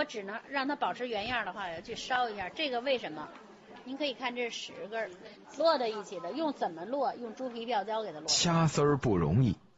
只能让它保持原样的话，要去烧一下。这个为什么？您可以看这10根摞在一起的，用怎么摞？用猪皮吊胶给它摞。 掐丝儿不容易，